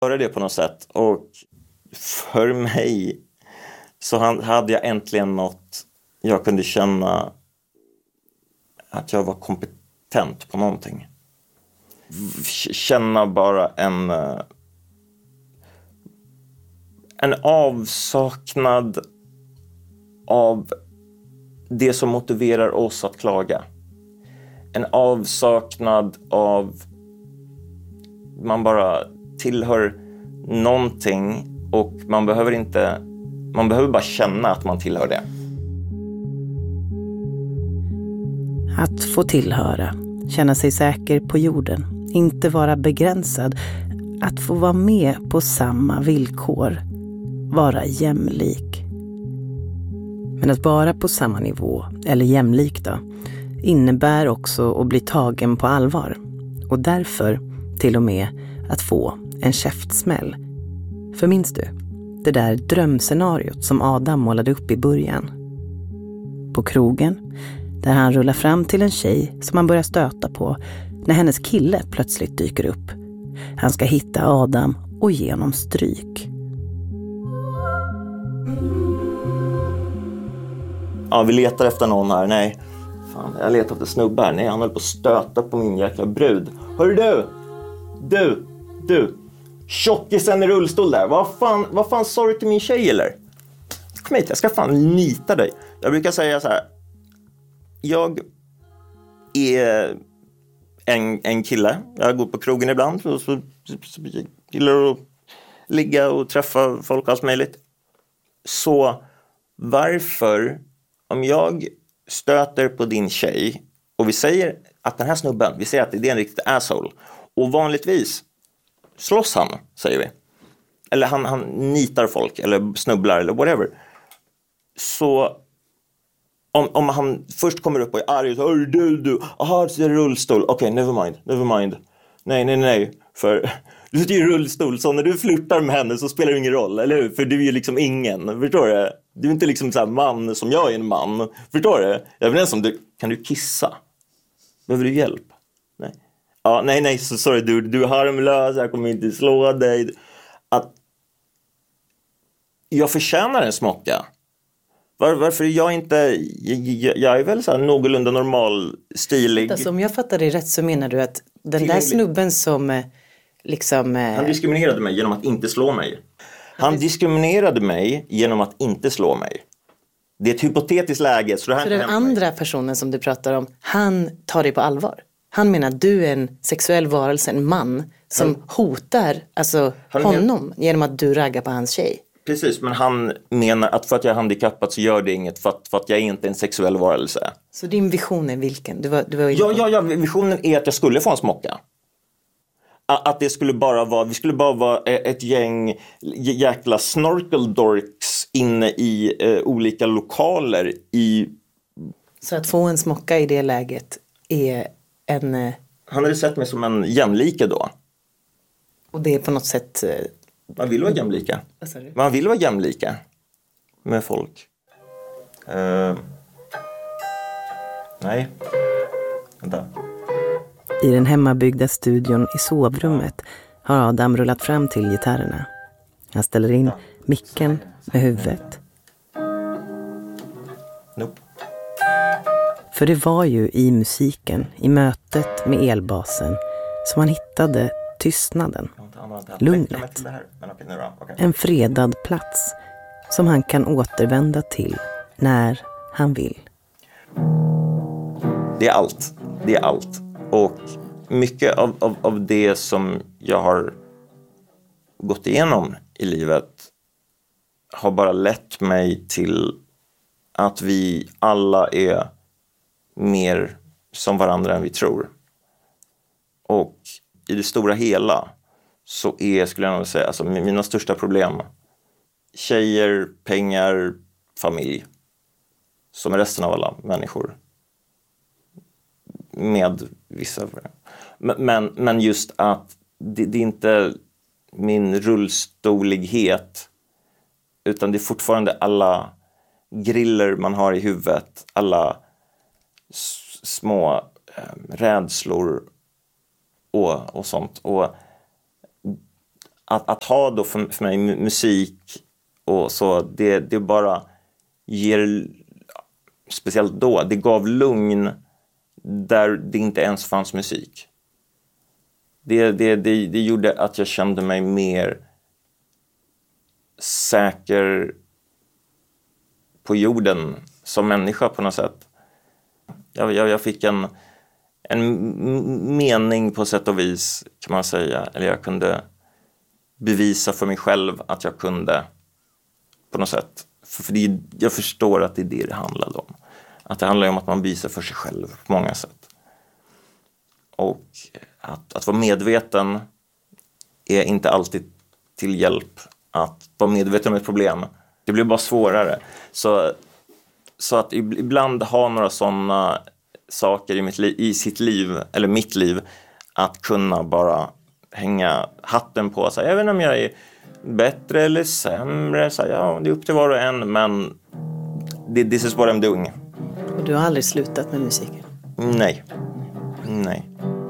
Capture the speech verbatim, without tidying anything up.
göra det på något sätt. Och för mig så hade jag äntligen något jag kunde känna att jag var kompetent på någonting. Känna bara en en avsaknad av det som motiverar oss att klaga. En avsaknad av man bara tillhör någonting och man behöver inte man behöver bara känna att man tillhör det. Att få tillhöra, känna sig säker på jorden, inte vara begränsad, att få vara med på samma villkor, vara jämlik. Men att vara på samma nivå, eller jämlik då, innebär också att bli tagen på allvar. Och därför till och med att få en käftsmäll. För minns du, det där drömscenariot som Adam målade upp i början. På krogen, där han rullar fram till en tjej som han börjar stöta på när hennes kille plötsligt dyker upp. Han ska hitta Adam och ge honom stryk. Ja, vi letar efter någon här. Nej, fan, jag letar efter snubbar. Nej, han håller på att stöta på min jäkla brud. Hörru du! Du! Du! Tjockisen i rullstol där. Vad fan, vad fan sa du till min tjej eller? Kom hit, jag ska fan nita dig. Jag brukar säga så här. Jag är en, en kille. Jag går på krogen ibland och så, så, så gillar att ligga och träffa folk och allt möjligt. Så varför, om jag stöter på din tjej och vi säger att den här snubben, vi säger att det är en riktig asshole och vanligtvis slåss han, säger vi. Eller han, han nitar folk eller snubblar eller whatever. Så Om, om han först kommer upp och är arg och säger du, du, aha, det är rullstol. Okej, okay, never mind, never mind. Nej, nej, nej. För du sitter i rullstol, så när du flirtar med henne så spelar det ingen roll, eller hur? För du är ju liksom ingen, förstår du? Du är inte liksom så här man som jag är en man, förstår du? Jag vet inte som du, kan du kissa? Behöver du hjälp? Nej. Ja, nej, nej, så sorry, du, du är harmlös, jag kommer inte slå dig. Att jag förtjänar en smocka. Var, varför jag inte... Jag, jag är väl så här någorlunda normal, stilig. Alltså, om jag fattar det rätt så menar du att den där snubben som liksom... Han diskriminerade mig genom att inte slå mig. Han diskriminerade mig genom att inte slå mig. Det är ett hypotetiskt läge. Så, det här så den andra mig. personen som du pratar om, han tar dig på allvar. Han menar att du är en sexuell varelse, en man som han, hotar alltså, han honom men... genom att du raggar på hans tjej. Precis, men han menar att för att jag är handikappad så gör det inget för att, för att jag är inte en sexuell varelse. Så din vision är vilken? Du var, du var ja, ja, ja, visionen är att jag skulle få en smocka. Att det skulle bara vara, vi skulle bara vara ett gäng jäkla snorkeldorks inne i eh, olika lokaler i... Så att få en smocka i det läget är en... Eh... Han hade sett mig som en jämlike då. Och det är på något sätt... Eh... Man vill vara jämlika. Man vill vara jämlika med folk. Uh, nej. Vänta. I den hemmabyggda studion i sovrummet har Adam rullat fram till gitarrerna. Han ställer in micken med huvudet. Nope. För det var ju i musiken, i mötet med elbasen, som han hittade tystnaden. Lugnet. En fredad plats som han kan återvända till när han vill. Det är allt. Det är allt. Och mycket av, av, av det som jag har gått igenom i livet har bara lett mig till att vi alla är mer som varandra än vi tror. Och i det stora hela så är, skulle jag nog säga, alltså mina största problem tjejer, pengar, familj, som är resten av alla människor. Med vissa. Men, men, men just att det, det är inte min rullstolighet, utan det är fortfarande alla griller man har i huvudet, alla s- små eh, rädslor och, och sånt. Och att, att ha då för, för mig musik och så, det, det bara ger, speciellt då, det gav lugn där det inte ens fanns musik. Det, det, det, det gjorde att jag kände mig mer säker på jorden som människa på något sätt. Jag, jag, jag fick en, en mening på sätt och vis, kan man säga. Eller jag kunde bevisa för mig själv att jag kunde på något sätt. För, för det, jag förstår att det är det det handlade om. Att det handlar om att man visar för sig själv på många sätt. Och att, att vara medveten är inte alltid till hjälp. Att vara medveten om ett problem, det blir bara svårare. Så, så att ibland ha några sådana saker i, mitt li- i sitt liv, eller mitt liv, att kunna bara hänga hatten på sig. Jag vet inte om jag är bättre eller sämre, så ja, det är upp till var och en, men this is what I'm doing. Och du har aldrig slutat med musiken? Nej, nej.